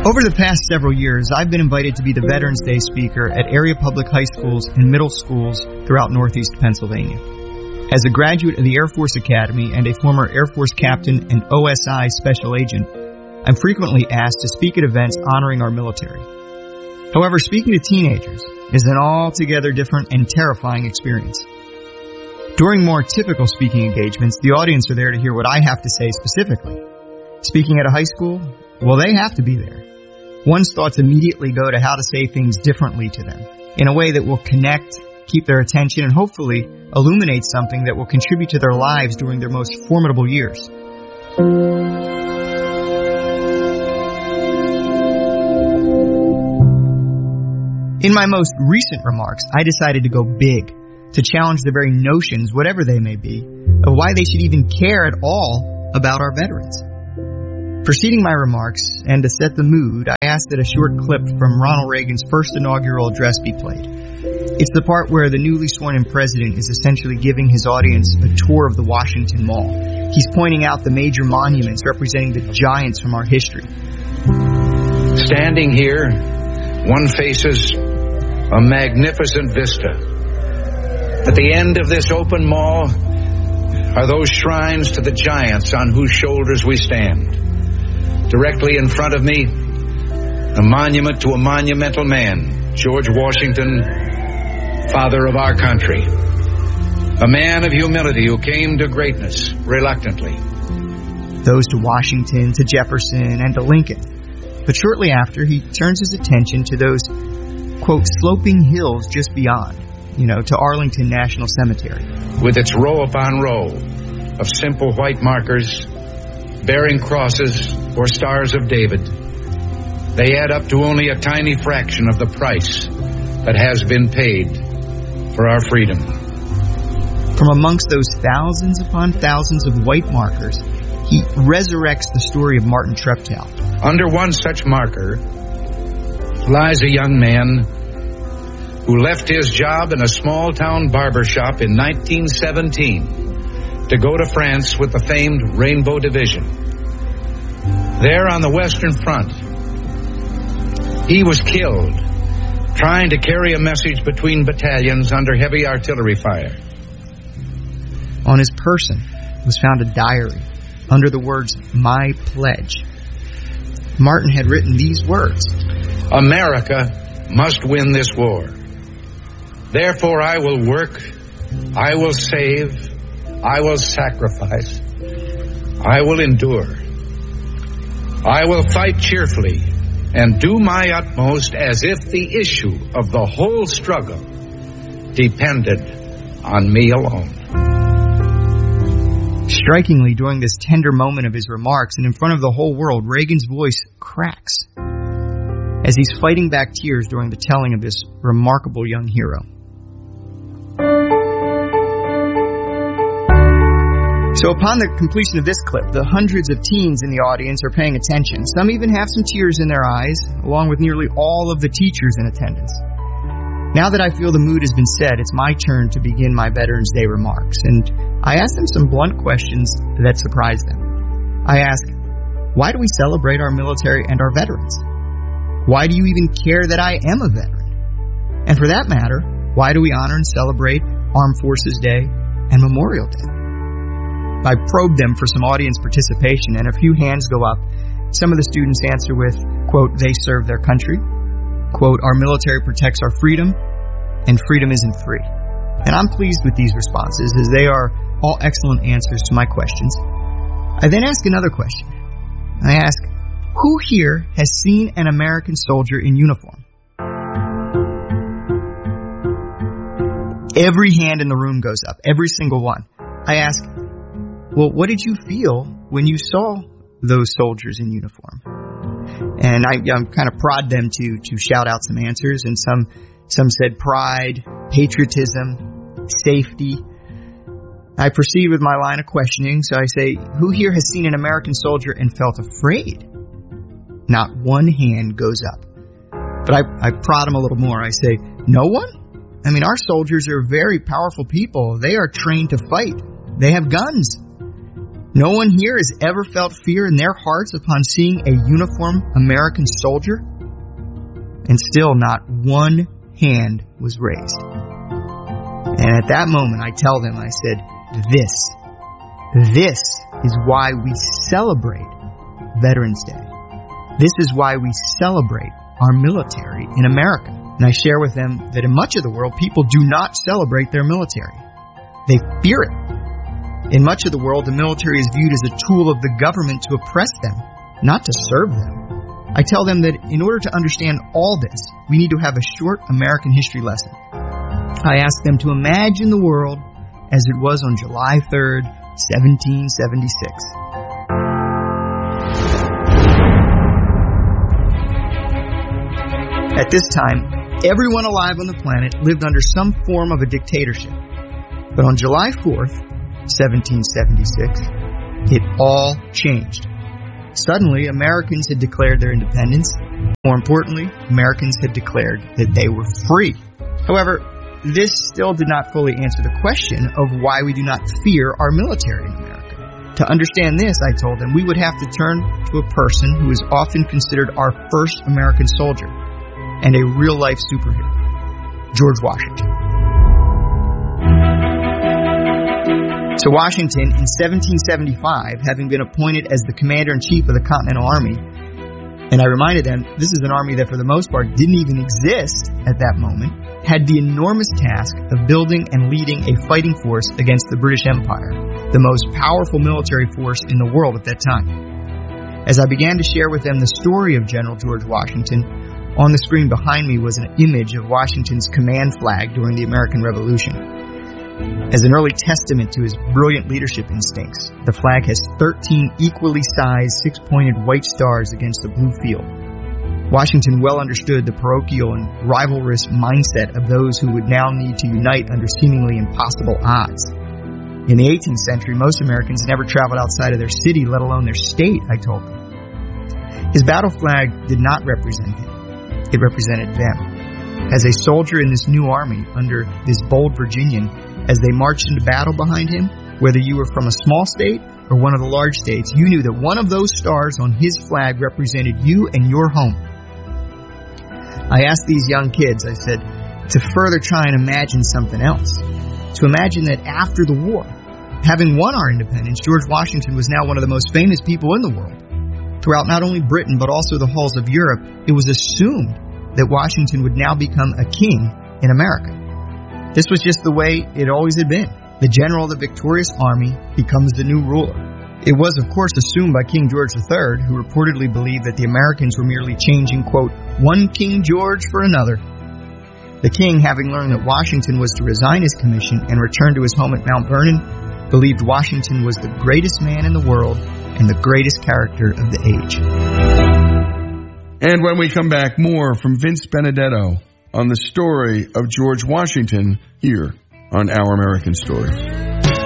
Over the past several years, I've been invited to be the Veterans Day speaker at area public high schools and middle schools throughout Northeast Pennsylvania. As a graduate of the Air Force Academy and a former Air Force captain and OSI special agent, I'm frequently asked to speak at events honoring our military. However, speaking to teenagers is an altogether different and terrifying experience. During more typical speaking engagements, the audience are there to hear what I have to say specifically. Speaking at a high school, well, they have to be there. One's thoughts immediately go to how to say things differently to them, in a way that will connect, keep their attention, and hopefully illuminate something that will contribute to their lives during their most formidable years. In my most recent remarks, I decided to go big, to challenge the very notions, whatever they may be, of why they should even care at all about our veterans. Preceding my remarks, and to set the mood, I asked that a short clip from Ronald Reagan's first inaugural address be played. It's the part where the newly sworn-in president is essentially giving his audience a tour of the Washington Mall. He's pointing out the major monuments representing the giants from our history. Standing here, one faces a magnificent vista. At the end of this open mall are those shrines to the giants on whose shoulders we stand. Directly in front of me, a monument to a monumental man, George Washington, father of our country. A man of humility who came to greatness reluctantly. Those to Washington, to Jefferson, and to Lincoln. But shortly after, he turns his attention to those, quote, sloping hills just beyond, to Arlington National Cemetery. With its row upon row of simple white markers bearing crosses or stars of David, they add up to only a tiny fraction of the price that has been paid for our freedom. From amongst those thousands upon thousands of white markers, he resurrects the story of Martin Treptow. Under one such marker lies a young man who left his job in a small-town barber shop in 1917 to go to France with the famed Rainbow Division. There on the Western Front, he was killed trying to carry a message between battalions under heavy artillery fire. On his person was found a diary under the words, "My Pledge." Martin had written these words: America must win this war. Therefore I will work, I will save, I will sacrifice, I will endure. I will fight cheerfully and do my utmost as if the issue of the whole struggle depended on me alone. Strikingly, during this tender moment of his remarks and in front of the whole world, Reagan's voice cracks as he's fighting back tears during the telling of this remarkable young hero. So upon the completion of this clip, the hundreds of teens in the audience are paying attention. Some even have some tears in their eyes, along with nearly all of the teachers in attendance. Now that I feel the mood has been set, it's my turn to begin my Veterans Day remarks, and I ask them some blunt questions that surprise them. I ask, why do we celebrate our military and our veterans? Why do you even care that I am a veteran? And for that matter, why do we honor and celebrate Armed Forces Day and Memorial Day? I probe them for some audience participation, and a few hands go up. Some of the students answer with, quote, they serve their country, quote, our military protects our freedom, and freedom isn't free. And I'm pleased with these responses, as they are all excellent answers to my questions. I then ask another question. I ask, who here has seen an American soldier in uniform? Every hand in the room goes up, every single one. I ask, well, what did you feel when you saw those soldiers in uniform? And I kind of prod them to shout out some answers, and some said pride, patriotism, safety. I proceed with my line of questioning, so I say, who here has seen an American soldier and felt afraid? Not one hand goes up. But I prod them a little more. I say, no one? I mean, our soldiers are very powerful people. They are trained to fight. They have guns. No one here has ever felt fear in their hearts upon seeing a uniformed American soldier? And still not one hand was raised. And at that moment, I tell them, I said, this is why we celebrate Veterans Day. This is why we celebrate our military in America. And I share with them that in much of the world, people do not celebrate their military. They fear it. In much of the world, the military is viewed as a tool of the government to oppress them, not to serve them. I tell them that in order to understand all this, we need to have a short American history lesson. I ask them to imagine the world as it was on July 3rd, 1776. At this time, everyone alive on the planet lived under some form of a dictatorship. But on July 4th, 1776, it all changed. Suddenly, Americans had declared their independence. More importantly, Americans had declared that they were free. However, this still did not fully answer the question of why we do not fear our military in America. To understand this, I told them, we would have to turn to a person who is often considered our first American soldier and a real-life superhero, George Washington. So Washington, in 1775, having been appointed as the commander-in-chief of the Continental Army, and I reminded them this is an army that for the most part didn't even exist at that moment, had the enormous task of building and leading a fighting force against the British Empire, the most powerful military force in the world at that time. As I began to share with them the story of General George Washington, on the screen behind me was an image of Washington's command flag during the American Revolution. As an early testament to his brilliant leadership instincts, the flag has 13 equally sized six-pointed white stars against a blue field. Washington well understood the parochial and rivalrous mindset of those who would now need to unite under seemingly impossible odds. In the 18th century, most Americans never traveled outside of their city, let alone their state, I told them. His battle flag did not represent him. It represented them. As a soldier in this new army under this bold Virginian, as they marched into battle behind him, whether you were from a small state or one of the large states, you knew that one of those stars on his flag represented you and your home. I asked these young kids, I said, to further try and imagine something else. To imagine that after the war, having won our independence, George Washington was now one of the most famous people in the world. Throughout not only Britain, but also the halls of Europe, it was assumed that Washington would now become a king in America. This was just the way it always had been. The general of the victorious army becomes the new ruler. It was, of course, assumed by King George III, who reportedly believed that the Americans were merely changing, quote, one King George for another. The king, having learned that Washington was to resign his commission and return to his home at Mount Vernon, believed Washington was the greatest man in the world and the greatest character of the age. And when we come back, more from Vince Benedetto on the story of George Washington here on Our American Stories.